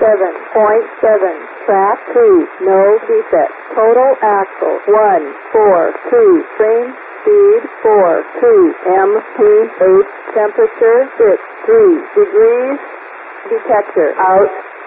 Track 2, no defect. Total axle 142. Train speed 42. MP 8. Temperature 63 degrees. Detector out.